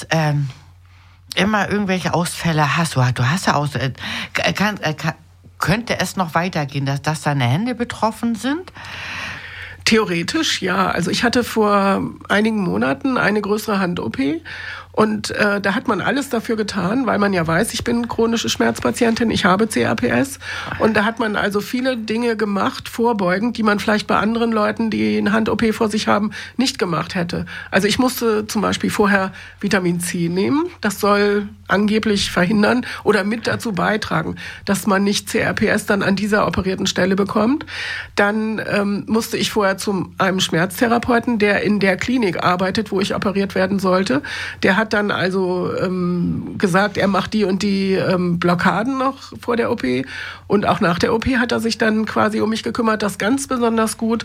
immer irgendwelche Ausfälle hast. Du hast ja könnte es noch weitergehen, dass deine Hände betroffen sind? Theoretisch, ja. Also ich hatte vor einigen Monaten eine größere Hand-OP und da hat man alles dafür getan, weil man ja weiß, ich bin chronische Schmerzpatientin, ich habe CRPS und da hat man also viele Dinge gemacht, vorbeugend, die man vielleicht bei anderen Leuten, die eine Hand-OP vor sich haben, nicht gemacht hätte. Also ich musste zum Beispiel vorher Vitamin C nehmen, das soll angeblich verhindern oder mit dazu beitragen, dass man nicht CRPS dann an dieser operierten Stelle bekommt. Dann musste ich vorher zu einem Schmerztherapeuten, der in der Klinik arbeitet, wo ich operiert werden sollte. Der hat dann also gesagt, er macht die und die Blockaden noch vor der OP. Und auch nach der OP hat er sich dann quasi um mich gekümmert, dass ganz besonders gut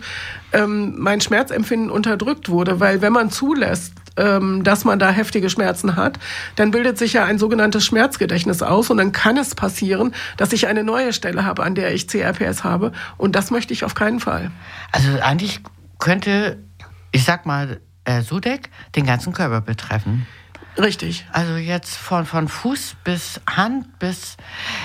mein Schmerzempfinden unterdrückt wurde. Weil wenn man zulässt, dass man da heftige Schmerzen hat, dann bildet sich ja ein sogenanntes Schmerzgedächtnis aus und dann kann es passieren, dass ich eine neue Stelle habe, an der ich CRPS habe und das möchte ich auf keinen Fall. Also eigentlich könnte, ich sag mal, Sudeck den ganzen Körper betreffen. Richtig. Also jetzt von Fuß bis Hand bis...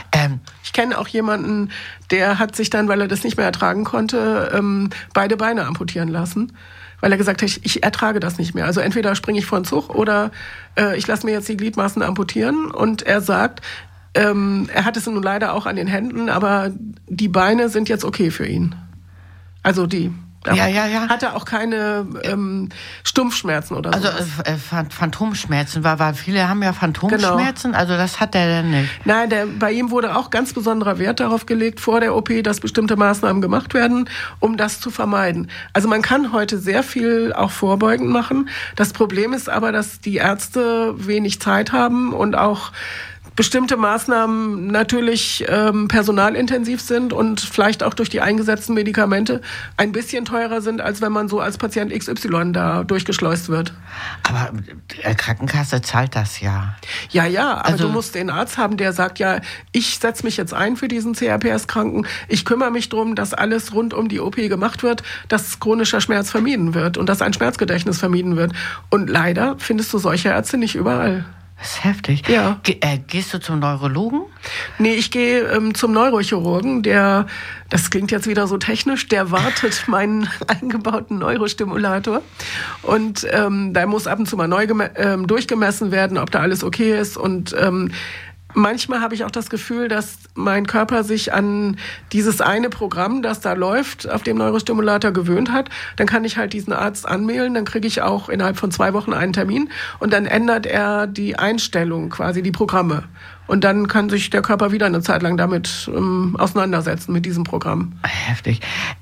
Ich kenne auch jemanden, der hat sich dann, weil er das nicht mehr ertragen konnte, beide Beine amputieren lassen. Weil er gesagt hat, ich ertrage das nicht mehr. Also entweder springe ich vor den Zug oder ich lasse mir jetzt die Gliedmaßen amputieren. Und er sagt, er hat es nun leider auch an den Händen, aber die Beine sind jetzt okay für ihn. Also die... Ja. Hatte auch keine Stumpfschmerzen oder so. Also Phantomschmerzen, weil viele haben ja Phantomschmerzen, genau. Also das hat der denn nicht. Nein, bei ihm wurde auch ganz besonderer Wert darauf gelegt, vor der OP, dass bestimmte Maßnahmen gemacht werden, um das zu vermeiden. Also man kann heute sehr viel auch vorbeugend machen. Das Problem ist aber, dass die Ärzte wenig Zeit haben und auch bestimmte Maßnahmen natürlich personalintensiv sind und vielleicht auch durch die eingesetzten Medikamente ein bisschen teurer sind, als wenn man so als Patient XY da durchgeschleust wird. Aber die Krankenkasse zahlt das ja. Ja, aber also, du musst den Arzt haben, der sagt, ja, ich setze mich jetzt ein für diesen CRPS-Kranken, ich kümmere mich darum, dass alles rund um die OP gemacht wird, dass chronischer Schmerz vermieden wird und dass ein Schmerzgedächtnis vermieden wird. Und leider findest du solche Ärzte nicht überall. Das ist heftig. Ja. Gehst du zum Neurologen? Nee, ich gehe zum Neurochirurgen, das klingt jetzt wieder so technisch, der wartet meinen eingebauten Neurostimulator. Und da muss ab und zu mal neu durchgemessen werden, ob da alles okay ist. Und manchmal habe ich auch das Gefühl, dass mein Körper sich an dieses eine Programm, das da läuft, auf dem Neurostimulator gewöhnt hat. Dann kann ich halt diesen Arzt anmailen, dann kriege ich auch innerhalb von 2 Wochen einen Termin und dann ändert er die Einstellung, quasi die Programme. Und dann kann sich der Körper wieder eine Zeit lang damit auseinandersetzen, mit diesem Programm. Heftig.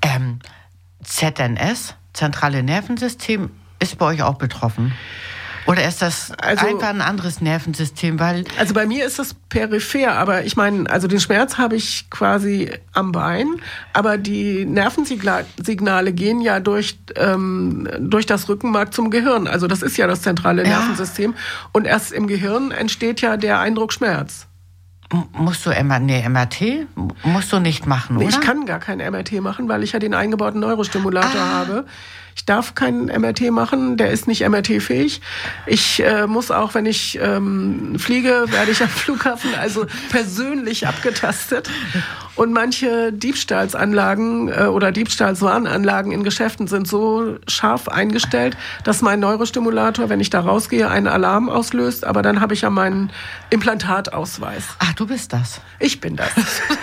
ZNS, zentrale Nervensystem, ist bei euch auch betroffen? Oder ist das einfach ein anderes Nervensystem? Also bei mir ist das peripher, aber ich meine, also den Schmerz habe ich quasi am Bein, aber die Nervensignale gehen ja durch das Rückenmark zum Gehirn. Also das ist ja das zentrale Nervensystem. Und erst im Gehirn entsteht ja der Eindruck Schmerz. Musst du MRT? Musst du nicht machen, oder? Nee, ich kann gar kein MRT machen, weil ich ja den eingebauten Neurostimulator habe. Ich darf keinen MRT machen, der ist nicht MRT-fähig. Ich muss auch, wenn ich fliege, werde ich am Flughafen also persönlich abgetastet. Und manche Diebstahlsanlagen oder Diebstahlswarnanlagen in Geschäften sind so scharf eingestellt, dass mein Neurostimulator, wenn ich da rausgehe, einen Alarm auslöst. Aber dann habe ich ja meinen Implantatausweis. Ach, du bist das? Ich bin das.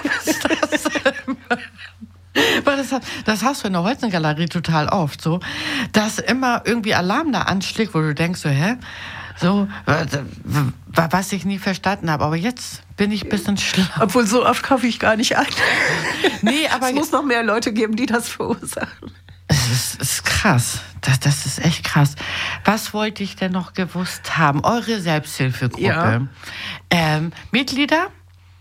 Das hast du in der Holzengalerie total oft, so, dass immer irgendwie Alarm da anschlägt, wo du denkst so, so, was ich nie verstanden habe. Aber jetzt bin ich ein bisschen schlau. Obwohl, so oft kaufe ich gar nicht ein. Nee, aber es muss noch mehr Leute geben, die das verursachen. Es ist krass. Das ist echt krass. Was wollte ich denn noch gewusst haben? Eure Selbsthilfegruppe. Ja. Mitglieder,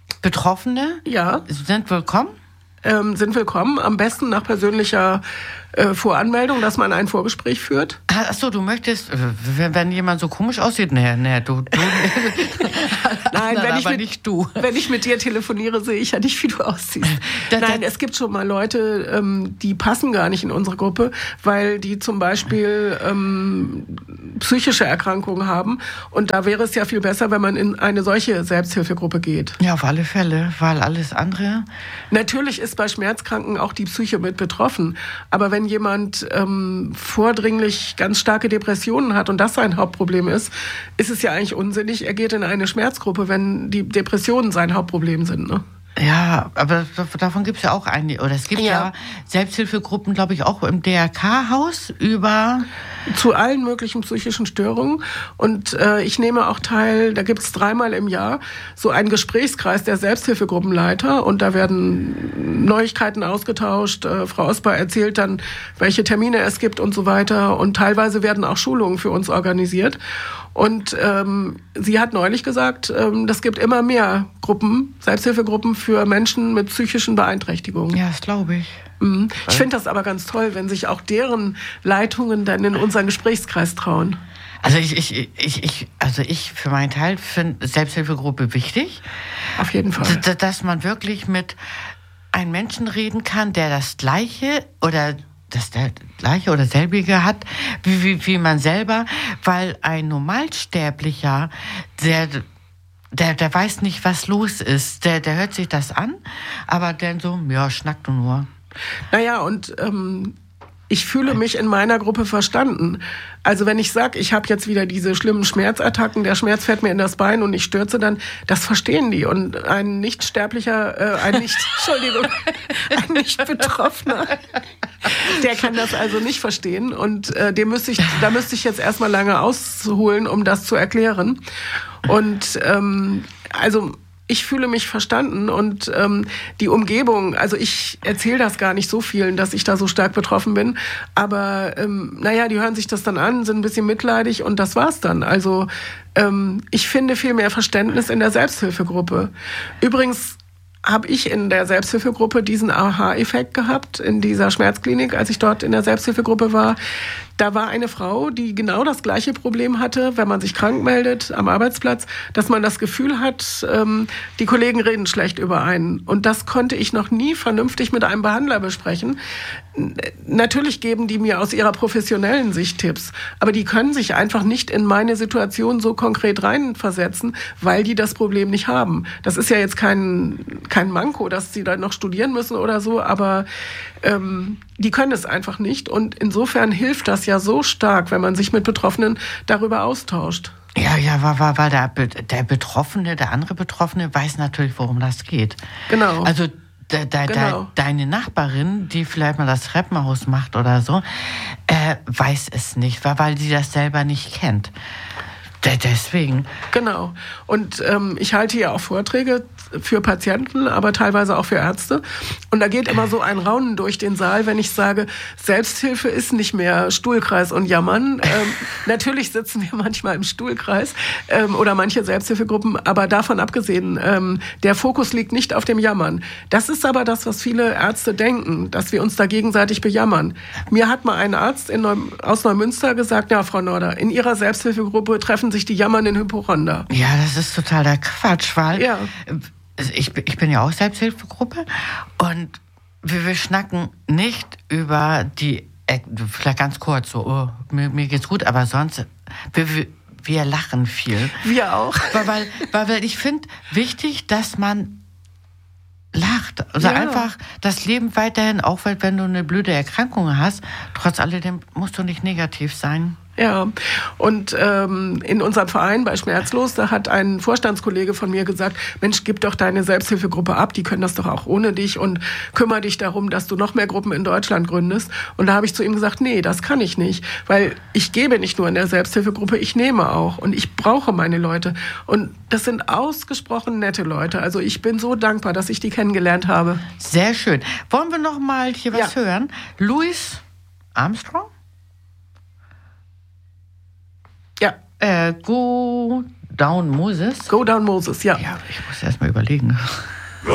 Betroffene sind willkommen? Sind willkommen, am besten nach persönlicher Voranmeldung, dass man ein Vorgespräch führt. Achso, du möchtest, wenn jemand so komisch aussieht, nee, du. Nein, nicht du. Wenn ich mit dir telefoniere, sehe ich ja nicht, wie du aussiehst. Nein, es gibt schon mal Leute, die passen gar nicht in unsere Gruppe, weil die zum Beispiel psychische Erkrankungen haben. Und da wäre es ja viel besser, wenn man in eine solche Selbsthilfegruppe geht. Ja, auf alle Fälle, weil alles andere... Natürlich ist bei Schmerzkranken auch die Psyche mit betroffen. Aber wenn jemand vordringlich ganz starke Depressionen hat und das sein Hauptproblem ist es ja eigentlich unsinnig, er geht in eine Schmerzgruppe, wenn die Depressionen sein Hauptproblem sind, ne? Ja, aber davon gibt es ja auch einige. Oder es gibt ja Selbsthilfegruppen, glaube ich, auch im DRK-Haus über... Zu allen möglichen psychischen Störungen. Und ich nehme auch teil, da gibt es 3-mal im Jahr so einen Gesprächskreis der Selbsthilfegruppenleiter. Und da werden Neuigkeiten ausgetauscht. Frau Osber erzählt dann, welche Termine es gibt und so weiter. Und teilweise werden auch Schulungen für uns organisiert. Und sie hat neulich gesagt, es gibt immer mehr Gruppen, Selbsthilfegruppen für Menschen mit psychischen Beeinträchtigungen. Ja, das glaube ich. Ich finde das aber ganz toll, wenn sich auch deren Leitungen dann in unseren Gesprächskreis trauen. Also ich für meinen Teil finde Selbsthilfegruppe wichtig. Auf jeden Fall. Dass man wirklich mit einem Menschen reden kann, der das Gleiche oder selbige hat, wie man selber, weil ein Normalsterblicher, der weiß nicht, was los ist. Der hört sich das an, aber dann so, ja, schnack du nur. Naja, und ich fühle mich in meiner Gruppe verstanden. Also wenn ich sage, ich habe jetzt wieder diese schlimmen Schmerzattacken, der Schmerz fährt mir in das Bein und ich stürze dann, das verstehen die. Und ein Nicht-Sterblicher, ein Nicht-Betroffener, der kann das also nicht verstehen. Und da müsste ich jetzt erstmal lange ausholen, um das zu erklären. Und ich fühle mich verstanden und die Umgebung, also ich erzähle das gar nicht so vielen, dass ich da so stark betroffen bin, aber die hören sich das dann an, sind ein bisschen mitleidig und das war's dann. Also ich finde viel mehr Verständnis in der Selbsthilfegruppe. Übrigens habe ich in der Selbsthilfegruppe diesen Aha-Effekt gehabt, in dieser Schmerzklinik, als ich dort in der Selbsthilfegruppe war. Da war eine Frau, die genau das gleiche Problem hatte, wenn man sich krank meldet am Arbeitsplatz, dass man das Gefühl hat, die Kollegen reden schlecht über einen. Und das konnte ich noch nie vernünftig mit einem Behandler besprechen. Natürlich geben die mir aus ihrer professionellen Sicht Tipps, aber die können sich einfach nicht in meine Situation so konkret reinversetzen, weil die das Problem nicht haben. Das ist ja jetzt kein Manko, dass sie da noch studieren müssen oder so, aber die können es einfach nicht. Und insofern hilft das ja so stark, wenn man sich mit Betroffenen darüber austauscht. Ja, weil der Betroffene, der andere Betroffene weiß natürlich, worum das geht. Genau. Also deine Nachbarin, die vielleicht mal das Treppenhaus macht oder so, weiß es nicht, weil sie das selber nicht kennt. Deswegen. Genau. Und ich halte ja auch Vorträge für Patienten, aber teilweise auch für Ärzte. Und da geht immer so ein Raunen durch den Saal, wenn ich sage, Selbsthilfe ist nicht mehr Stuhlkreis und Jammern. Natürlich sitzen wir manchmal im Stuhlkreis oder manche Selbsthilfegruppen, aber davon abgesehen, der Fokus liegt nicht auf dem Jammern. Das ist aber das, was viele Ärzte denken, dass wir uns da gegenseitig bejammern. Mir hat mal ein Arzt aus Neumünster gesagt, ja, Frau Norder, in Ihrer Selbsthilfegruppe treffen sich die jammernden Hypochonder. Ja, das ist totaler Quatsch, weil ja. Ich bin ja auch Selbsthilfegruppe und wir schnacken nicht über die, vielleicht ganz kurz so, oh, mir geht's gut, aber sonst, wir lachen viel. Wir auch. Weil ich finde wichtig, dass man lacht. Also einfach das Leben weiterhin, auch wenn du eine blöde Erkrankung hast, trotz alledem musst du nicht negativ sein. Ja, und in unserem Verein bei Schmerzlos, da hat ein Vorstandskollege von mir gesagt, Mensch, gib doch deine Selbsthilfegruppe ab, die können das doch auch ohne dich und kümmere dich darum, dass du noch mehr Gruppen in Deutschland gründest. Und da habe ich zu ihm gesagt, nee, das kann ich nicht, weil ich gebe nicht nur in der Selbsthilfegruppe, ich nehme auch und ich brauche meine Leute. Und das sind ausgesprochen nette Leute. Also ich bin so dankbar, dass ich die kennengelernt habe. Sehr schön. Wollen wir noch mal hier was hören? Louis Armstrong? Ja. Go Down Moses? Go Down Moses, ja. Ja, ich muss erst mal überlegen.